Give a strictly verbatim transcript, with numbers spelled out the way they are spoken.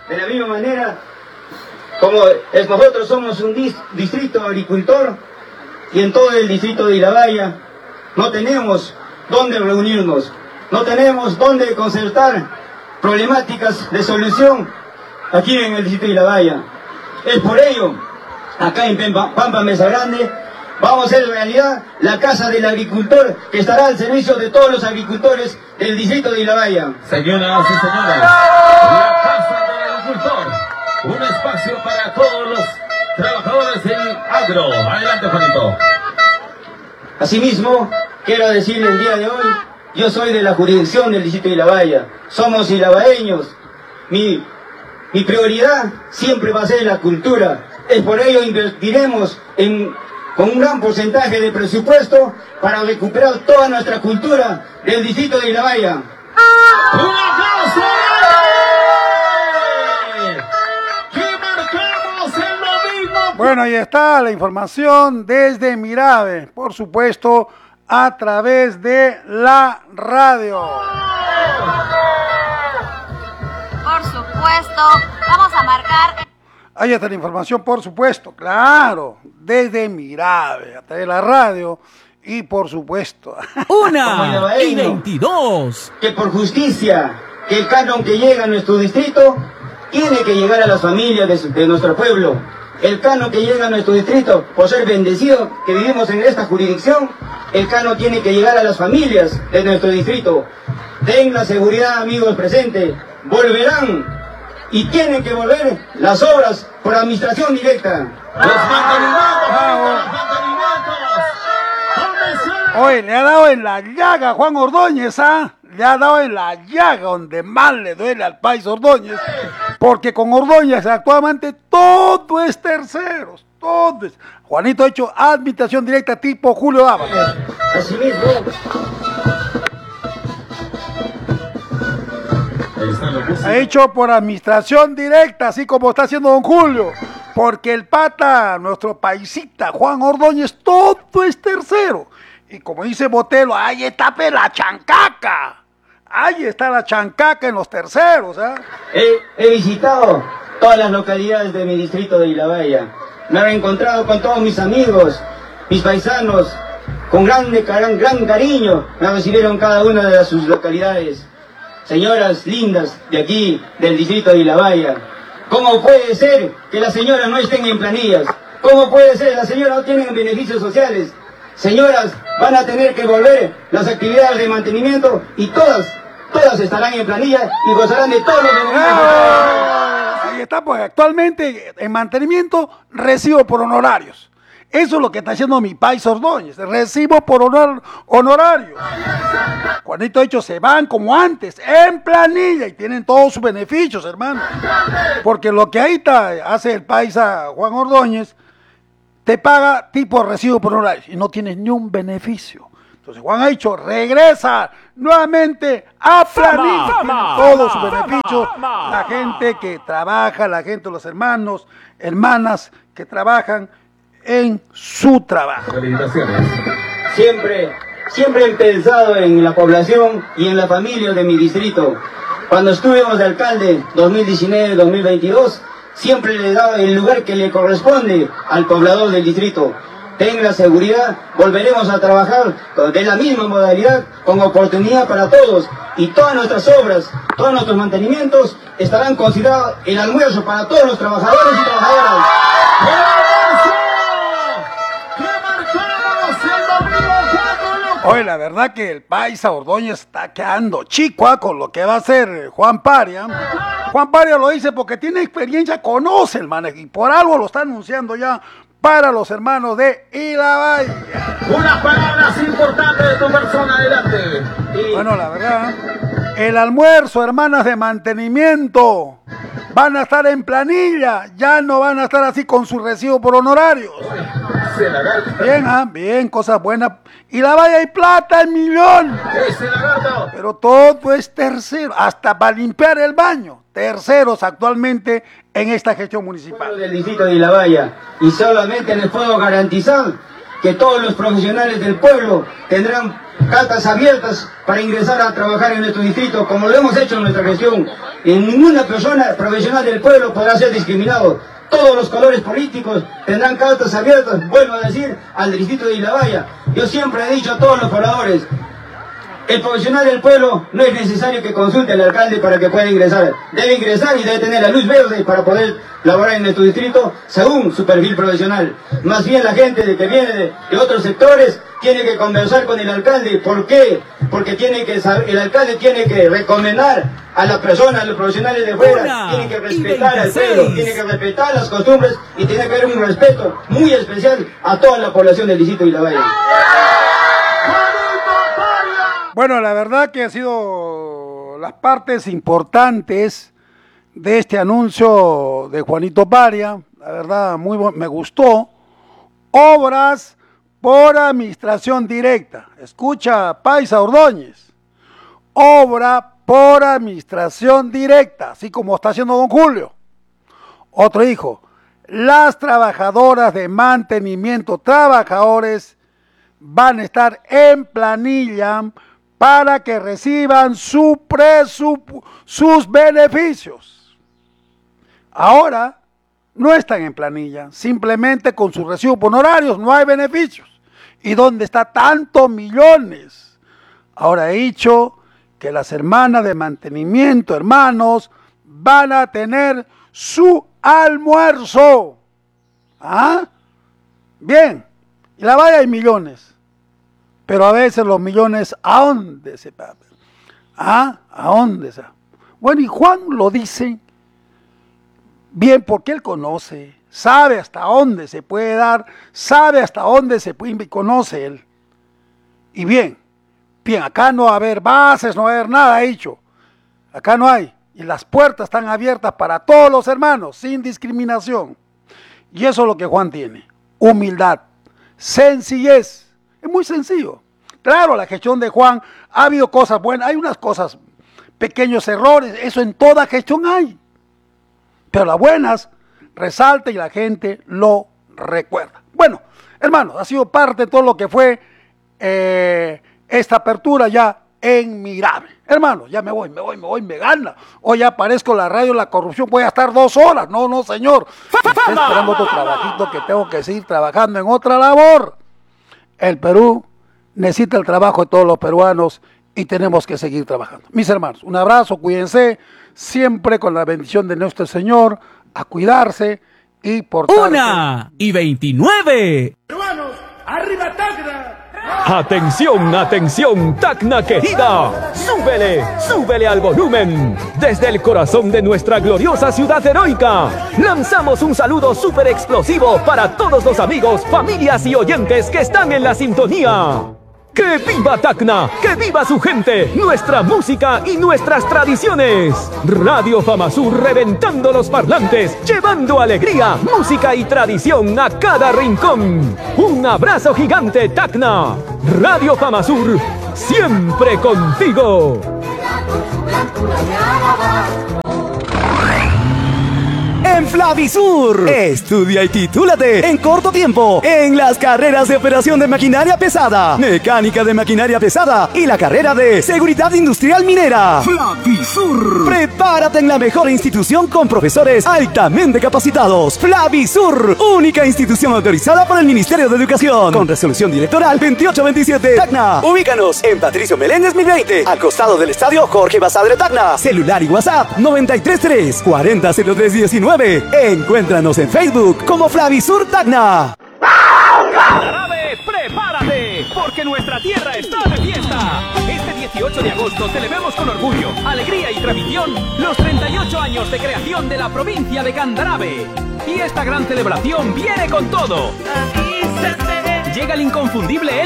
de la misma manera, como es, nosotros somos un dis, distrito agricultor, y en todo el distrito de Ilabaya no tenemos dónde reunirnos, no tenemos dónde concertar problemáticas de solución aquí en el distrito de Ilabaya. Es por ello, acá en Pampa, Pampa Mesa Grande, vamos a hacer realidad la Casa del Agricultor, que estará al servicio de todos los agricultores del distrito de Ilabaya. Señoras y señores, la Casa del Agricultor, un espacio para todos los trabajadores del agro. Adelante, Juanito. Asimismo, quiero decirle el día de hoy, yo soy de la jurisdicción del distrito de Ilabaya, somos ilabaeños, mi, mi prioridad siempre va a ser la cultura, es por ello invertiremos en, con un gran porcentaje de presupuesto para recuperar toda nuestra cultura del distrito de Ilabaya. ¡Un aplauso! ¡Que marcamos en lo mismo! Bueno, ahí está la información desde Mirave, por supuesto, a través de la radio. Por supuesto, vamos a marcar... Ahí está la información, por supuesto, claro, desde Mirave, a través de la radio y por supuesto. Una y veintidós. Que por justicia, que el canon que llega a nuestro distrito tiene que llegar a las familias de, de nuestro pueblo. El canon que llega a nuestro distrito, por ser bendecido que vivimos en esta jurisdicción, el canon tiene que llegar a las familias de nuestro distrito. Den la seguridad, amigos presentes, volverán y tienen que volver las obras por administración directa. Los mantenimientos, los mantenimientos. Oye, le ha dado en la llaga Juan Ordóñez, ¿ah? Le ha dado en la llaga donde más le duele al país Ordóñez, porque con Ordóñez actualmente todo es terceros, todo es... Juanito ha hecho administración directa tipo Julio Dávalos. Asimismo, ha hecho por administración directa, así como está haciendo don Julio, porque el pata, nuestro paisita Juan Ordóñez, todo es tercero. Y como dice Botelo, ahí está pe la chancaca, ahí está la chancaca en los terceros. ¿eh? he, he visitado todas las localidades de mi distrito de Ilabaya, me he encontrado con todos mis amigos, mis paisanos, con grande, gran, gran cariño, me recibieron cada una de sus localidades. Señoras lindas de aquí, del distrito de Ilabaya, ¿cómo puede ser que las señoras no estén en planillas? ¿Cómo puede ser que las señoras no tienen beneficios sociales? Señoras, van a tener que volver las actividades de mantenimiento y todas, todas estarán en planilla y gozarán de todos los beneficios. Ahí está, pues actualmente en mantenimiento recibo por honorarios. Eso es lo que está haciendo mi país Ordóñez, recibo por honor, honorarios. Juanito Hecho se van como antes, en planilla, y tienen todos sus beneficios, hermano. Porque lo que ahí está, hace el país a Juan Ordóñez, te paga tipo recibo por honorarios y no tienes ni un beneficio. Entonces Juan Hecho regresa nuevamente a planilla, tienen todos sus beneficios. La gente que trabaja, la gente, los hermanos, hermanas que trabajan en su trabajo. Felicitaciones. Siempre, siempre he pensado en la población y en la familia de mi distrito. Cuando estuvimos de alcalde dos mil diecinueve dos mil veintidós, siempre le he dado el lugar que le corresponde al poblador del distrito. Ten la seguridad, volveremos a trabajar de la misma modalidad, con oportunidad para todos. Y todas nuestras obras, todos nuestros mantenimientos estarán considerados el almuerzo para todos los trabajadores y trabajadoras. Oye, la verdad que el paisa Ordóñez está quedando chico ¿eh? Con lo que va a hacer Juan Paria. Juan Paria lo dice porque tiene experiencia, conoce el manejo y por algo lo está anunciando ya para los hermanos de Ilabaya. Unas palabras importantes de tu persona, adelante. Y... Bueno, la verdad, el almuerzo, hermanas de mantenimiento, van a estar en planilla, ya no van a estar así con su recibo por honorarios. Bien, ah, bien, cosas buenas. Y la valla y plata, el millón. Pero todo es tercero, hasta para limpiar el baño. Terceros actualmente en esta gestión municipal. Del distrito de Ilabaya. Y solamente les puedo garantizar que todos los profesionales del pueblo tendrán cartas abiertas para ingresar a trabajar en nuestro distrito, como lo hemos hecho en nuestra gestión. Y ninguna persona profesional del pueblo podrá ser discriminado. Todos los colores políticos tendrán cartas abiertas, vuelvo a decir, al distrito de Ilabaya. Yo siempre he dicho a todos los pobladores, el profesional del pueblo no es necesario que consulte al alcalde para que pueda ingresar. Debe ingresar y debe tener la luz verde para poder laborar en nuestro distrito según su perfil profesional. Más bien la gente de que viene de, de otros sectores tiene que conversar con el alcalde. ¿Por qué? Porque tiene que saber, el alcalde tiene que recomendar a las personas, a los profesionales de fuera, tiene que respetar al pueblo, tiene que respetar las costumbres y tiene que haber un respeto muy especial a toda la población del distrito de Ilabaya. Bueno, la verdad que han sido las partes importantes de este anuncio de Juanito Paria. La verdad, muy bu- me gustó. Obras por administración directa. Escucha, Paisa Ordóñez. Obra por administración directa, así como está haciendo don Julio. Otro dijo, las trabajadoras de mantenimiento, trabajadores, van a estar en planilla para que reciban su presupu- sus beneficios. Ahora no están en planilla, simplemente con sus recibos honorarios no hay beneficios. ¿Y dónde está tantos millones? Ahora he dicho que las hermanas de mantenimiento, hermanos, van a tener su almuerzo. ¿Ah? Bien, y la valla hay millones. Pero a veces los millones, ¿a dónde se pagan? ¿Ah? ¿A dónde se? Bueno, y Juan lo dice bien porque él conoce, sabe hasta dónde se puede dar, sabe hasta dónde se puede, conoce él. Y bien, bien, acá no va a haber bases, no va a haber nada, ha dicho. Acá no hay. Y las puertas están abiertas para todos los hermanos, sin discriminación. Y eso es lo que Juan tiene. Humildad, sencillez. Es muy sencillo. Claro, la gestión de Juan ha habido cosas buenas, hay unas cosas, pequeños errores, eso en toda gestión hay. Pero las buenas resalta y la gente lo recuerda. Bueno, hermanos, ha sido parte de todo lo que fue eh, esta apertura ya en Mirable. Hermanos, ya me voy, me voy, me voy, me gana. Hoy ya aparezco en la radio La Corrupción, voy a estar dos horas. No, no, señor. Estoy esperando otro trabajito que tengo que seguir trabajando en otra labor. El Perú necesita el trabajo de todos los peruanos y tenemos que seguir trabajando. Mis hermanos, un abrazo, cuídense, siempre con la bendición de nuestro Señor, a cuidarse y portarse. Una y veintinueve. Peruanos, arriba Tacna. Atención, atención, Tacna querida. Súbele, súbele al volumen. Desde el corazón de nuestra gloriosa ciudad heroica, lanzamos un saludo súper explosivo para todos los amigos, familias y oyentes que están en la sintonía. ¡Que viva Tacna! ¡Que viva su gente! ¡Nuestra música y nuestras tradiciones! Radio Famasur reventando los parlantes, llevando alegría, música y tradición a cada rincón. ¡Un abrazo gigante, Tacna! Radio Famasur, siempre contigo. En Flavisur, estudia y titúlate en corto tiempo en las carreras de operación de maquinaria pesada, mecánica de maquinaria pesada y la carrera de seguridad industrial minera. Flavisur, prepárate en la mejor institución con profesores altamente capacitados. Flavisur, única institución autorizada por el Ministerio de Educación, con resolución directoral veintiocho veintisiete. Tacna, ubícanos en Patricio Meléndez mil veinte, al costado del estadio Jorge Basadre Tacna. Celular y WhatsApp noventa y tres tres cuarenta cero tres diecinueve. Encuéntranos en Facebook como Flavisur Tacna. Candarabe, prepárate, porque nuestra tierra está de fiesta. Este dieciocho de agosto celebremos con orgullo, alegría y tradición los treinta y ocho años de creación de la provincia de Candarabe. Y esta gran celebración viene con todo. Llega el inconfundible